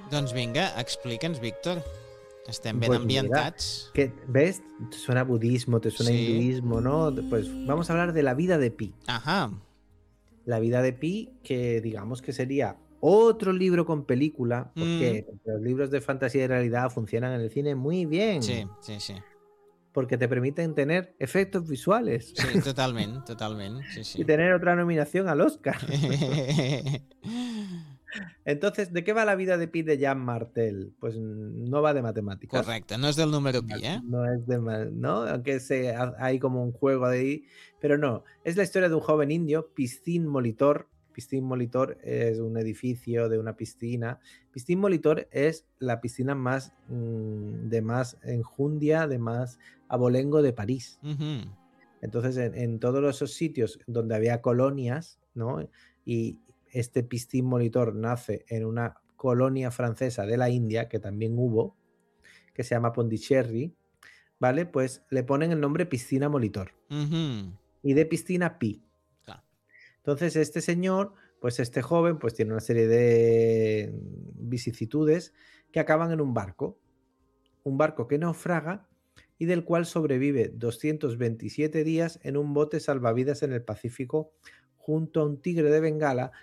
Doncs vinga, explica'ns, Víctor. Estem ben Pues mira, ambientats. ¿ves? Te suena budismo, te suena Sí. hinduismo, ¿no? Pues vamos a hablar de la vida de Pi. Ajá. La vida de Pi, que digamos que sería otro libro con película, porque los libros de fantasía y realidad funcionan en el cine muy bien, Sí, sí, sí. porque te permiten tener efectos visuales Sí, totalment, sí, y sí. tener otra nominación al Oscar. Entonces, ¿de qué va la vida de Pi de Jean Martel? Pues no va de matemáticas. Correcte, no és del número pi, eh? No es ¿no? Aunque hay como un juego de ahí, pero no. Es la historia de un joven indio, Piscín Molitor. Piscín Molitor es un edificio de una piscina. Piscín Molitor es la piscina más de más enjundia, de más abolengo de París. Entonces, en todos esos sitios donde había colonias, ¿no? Y este Piscín Molitor nace en una colonia francesa de la India, que también hubo, que se llama Pondicherry, ¿vale? Pues le ponen el nombre Piscina Molitor. Y de piscina Pi. Clar. Entonces, este señor, pues este joven, pues tiene una serie de vicisitudes que acaban en un barco que naufraga y del cual sobrevive 227 días en un bote salvavidas en el Pacífico junto a un tigre de Bengala